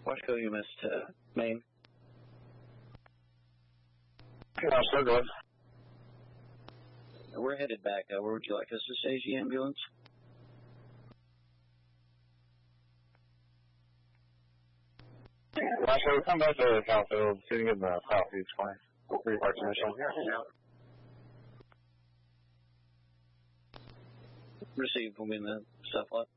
Washco, you missed Maine. Yeah, so good. We're headed back. Where would you like us to stage the ambulance? Washco, come back to Calfield, sitting in the southeast flank. 3 parts initial. Receive will be in the south lot.